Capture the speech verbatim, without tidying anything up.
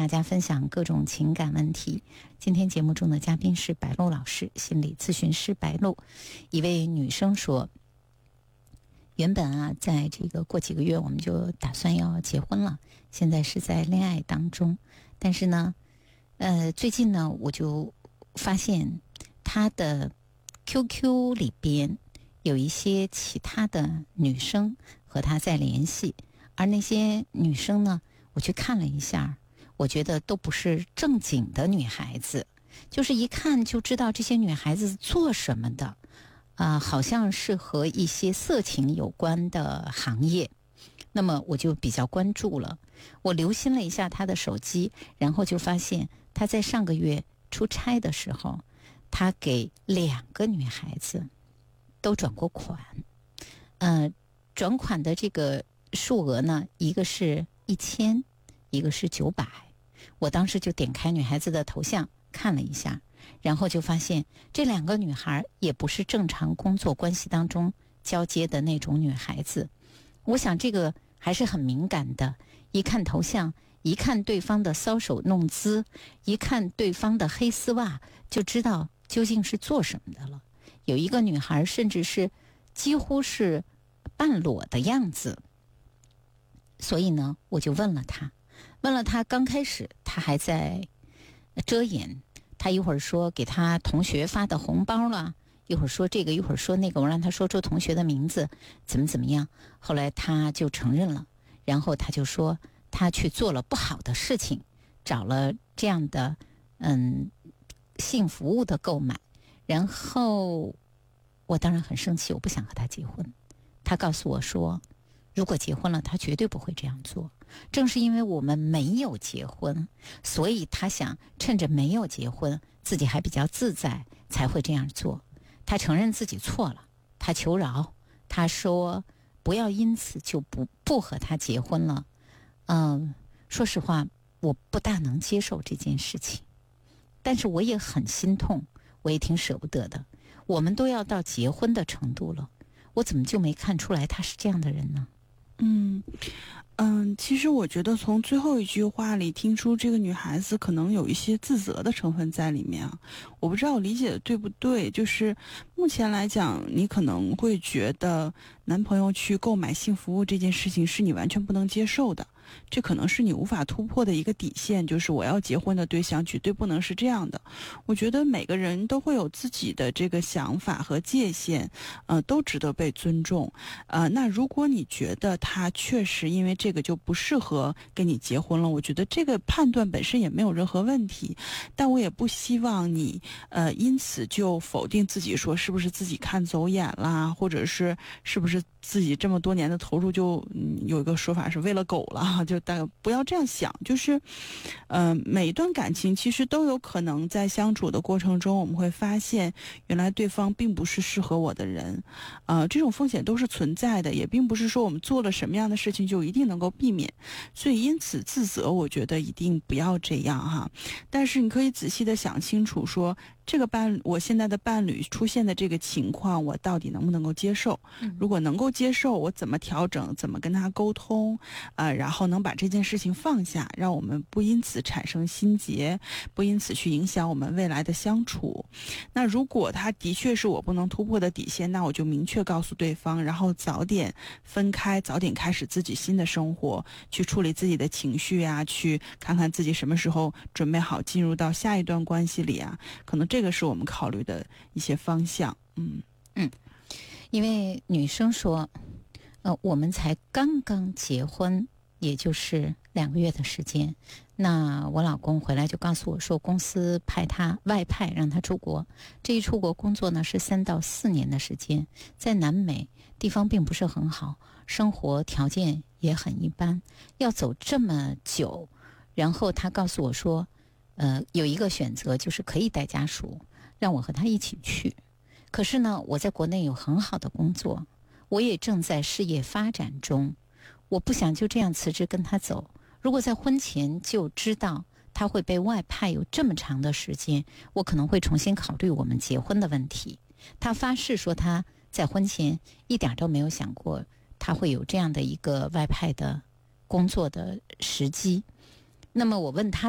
大家分享各种情感问题。今天节目中的嘉宾是白露老师，心理咨询师白露。一位女生说，原本啊，在这个过几个月我们就打算要结婚了，现在是在恋爱当中，但是呢，呃，最近呢，我就发现她的 Q Q 里边有一些其他的女生和她在联系，而那些女生呢，我去看了一下，我觉得都不是正经的女孩子，就是一看就知道这些女孩子做什么的。啊、呃，好像是和一些色情有关的行业，那么我就比较关注了。我留心了一下他的手机，然后就发现他在上个月出差的时候，他给两个女孩子都转过款。呃，转款的这个数额呢，一个是一千，一个是九百。我当时就点开女孩子的头像看了一下。然后就发现这两个女孩也不是正常工作关系当中交接的那种女孩子。我想这个还是很敏感的，一看头像，一看对方的搔首弄姿，一看对方的黑丝袜，就知道究竟是做什么的了。有一个女孩甚至是几乎是半裸的样子。所以呢，我就问了她，问了她，刚开始她还在遮掩，他一会儿说给他同学发的红包了，一会儿说这个，一会儿说那个，我让他说出同学的名字，怎么怎么样。后来他就承认了，然后他就说他去做了不好的事情，找了这样的嗯性服务的购买。然后我当然很生气，我不想和他结婚。他告诉我说，如果结婚了，他绝对不会这样做。正是因为我们没有结婚，所以他想趁着没有结婚，自己还比较自在，才会这样做。他承认自己错了，他求饶，他说不要因此就不不和他结婚了。嗯，说实话，我不大能接受这件事情，但是我也很心痛，我也挺舍不得的。我们都要到结婚的程度了，我怎么就没看出来他是这样的人呢？ 嗯嗯，其实我觉得从最后一句话里听出这个女孩子可能有一些自责的成分在里面啊。我不知道我理解的对不对，就是目前来讲，你可能会觉得男朋友去购买性服务这件事情是你完全不能接受的，这可能是你无法突破的一个底线，就是我要结婚的对象绝对不能是这样的。我觉得每个人都会有自己的这个想法和界限，呃，都值得被尊重。呃，那如果你觉得他确实因为这个就不适合跟你结婚了，我觉得这个判断本身也没有任何问题，但我也不希望你呃因此就否定自己，说是不是自己看走眼啦，或者是是不是自己这么多年的投入就、嗯、有一个说法是为了狗了，就大概不要这样想。就是呃每一段感情其实都有可能在相处的过程中，我们会发现原来对方并不是适合我的人，呃这种风险都是存在的，也并不是说我们做了什么样的事情就一定能够避免，所以因此自责我觉得一定不要这样哈。但是你可以仔细的想清楚，说这个伴我现在的伴侣出现的这个情况我到底能不能够接受，如果能够接受，我怎么调整，怎么跟他沟通，呃，然后能把这件事情放下，让我们不因此产生心结，不因此去影响我们未来的相处。那如果他的确是我不能突破的底线，那我就明确告诉对方，然后早点分开，早点开始自己新的生活，去处理自己的情绪啊，去看看自己什么时候准备好进入到下一段关系里啊，可能这个是我们考虑的一些方向。嗯嗯，因为女生说，呃，我们才刚刚结婚，也就是两个月的时间。那我老公回来就告诉我说，公司派他外派让他出国，这一出国工作呢是三到四年的时间，在南美地方并不是很好，生活条件也很一般，要走这么久。然后他告诉我说，呃，有一个选择就是可以带家属，让我和他一起去。可是呢，我在国内有很好的工作，我也正在事业发展中，我不想就这样辞职跟他走。如果在婚前就知道他会被外派有这么长的时间，我可能会重新考虑我们结婚的问题。他发誓说他在婚前一点都没有想过他会有这样的一个外派的工作的时机。那么我问他